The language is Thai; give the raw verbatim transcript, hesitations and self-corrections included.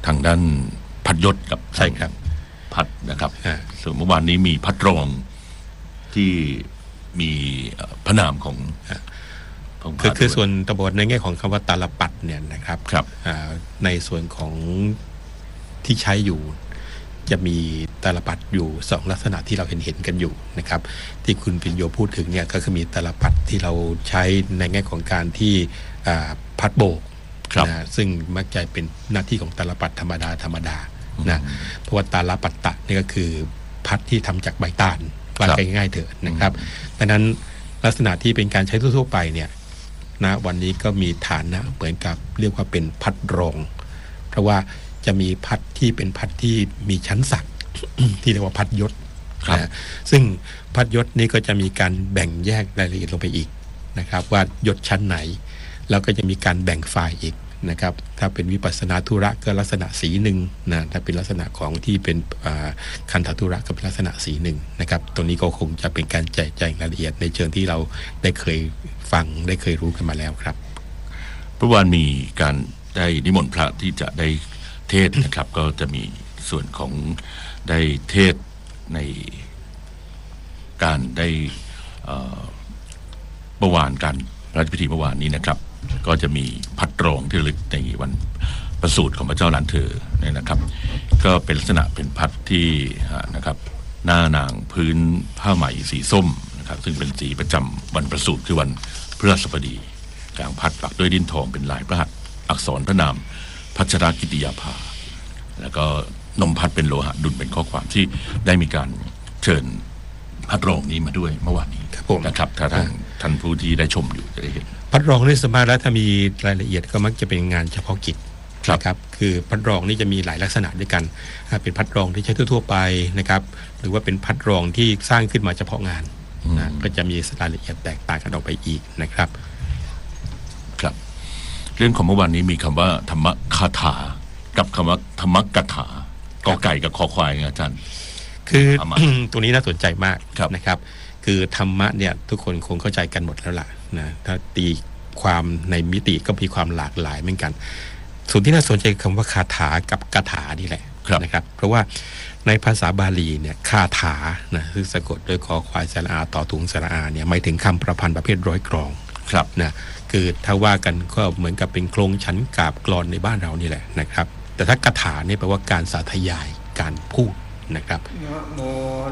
ทางด้านพัดยศกับใช่ครับพัดนะครับส่วนเมื่อวานนี้มีพัดรองที่มีพระนามของคือคือส่วนตบในแง่ของคำว่าตาลปัดเนี่ยนะครับครับในส่วนของที่ใช้อยู่จะมีตาลปัดอยู่สองลักษณะที่เราเห็นเห็นกันอยู่นะครับที่คุณปิญโยพูดถึงเนี่ยก็คือมีตาลปัดที่เราใช้ในแง่ของการที่พัดโบกนะซึ่งมักจะเป็นหน้าที่ของตาลปัดธรรมดาธรรมดานะเพราะว่าตาลปัตตะนี่ก็คือพัดที่ทำจากใบตาลว่าง่ายๆเถอะนะครับดังนั้นลักษณะที่เป็นการใช้ทั่วๆไปเนี่ยนะวันนี้ก็มีฐานะเหมือนกับเรียกว่าเป็นพัดรองเพราะว่าจะมีพัดที่เป็นพัดที่มีชั้นศักดิ์ ที่เรียกว่าพัดยศนะซึ่งพัดยศนี้ก็จะมีการแบ่งแยกรายละเอียดลงไปอีกนะครับว่ายศชั้นไหนแล้วก็จะมีการแบ่งฝ่ายอีกนะครับถ้าเป็นวิปัสสนาธุระก็ลักษณะสีหนึ่งนะถ้าเป็นลักษณะของที่เป็นคันธธุระก็เป็นลักษณะสีหนึ่งนะครับตรงนี้ก็คงจะเป็นการแจกแจงรายละเอียดในเชิงที่เราได้เคยฟังได้เคยรู้กันมาแล้วครับเมื่อวานมีการได้นิมนต์พระที่จะได้เทศนะครับ ก็จะมีส่วนของได้เทศในการได้เมื่อวานการพระราชพิธีเมื่อวานนี้นะครับก็จะมีพัดรองที่ระลึกในวันประสูติของพระเจ้าหลานเธอเนี่ยนะครับก็เป็นลักษณะเป็นพัดที่นะครับหน้านางพื้นผ้าไหมสีส้มนะครับซึ่งเป็นสีประจำวันประสูติคือวันพฤหัสบดีกลางพัดปักด้วยดินทองเป็นลายพระหัตถ์อักษรพระนามพัชรกิติยาภาแล้วก็นมพัดเป็นโลหะดุลเป็นข้อความที่ได้มีการเชิญพัดรองนี้มาด้วยเมื่อวานนี้นะครับถ้าทางท่านผู้ที่ได้ชมอยู่จะได้เห็นพัดรองนี่สมมติแล้วถ้ามีรายละเอียดก็มักจะเป็นงานเฉพาะกิจนะครับคือพัดรองนี่จะมีหลายลักษณะด้วยกันเป็นพัดรองที่ใช้ทั่วๆไปนะครับหรือว่าเป็นพัดรองที่สร้างขึ้นมาเฉพาะงานนะก็จะมีรายละเอียดแตกต่างกันออกไปอีกนะครับครับเรื่องของเมื่อวานนี้มีคำว่าธรรมคาถากับคำว่าธรรมกถากอไก่กับคอควายอาจารย์คือตัวนี้น่าสนใจมากนะครับคือธรรมะเนี่ยทุกคนคงเข้าใจกันหมดแล้วล่ะนะถ้าตีความในมิติก็มีความหลากหลายเหมือนกันส่วนที่น่าสนใจคำว่าคาถากับกถานี่แหละนะครับเพราะว่าในภาษาบาลีเนี่ยคาถานะซึ่งสะกดด้วยคอควายสระอาต่อถุงสระอาเนี่ยหมายถึงคำประพันธ์ประเภทร้อยกรองนะคือถ้าว่ากันก็เหมือนกับเป็นโครงชั้นกาบกลอนในบ้านเรานี่แหละนะครับแต่ถ้ากถาเนี่ยแปลว่าการสาธยายการพูดนะครับ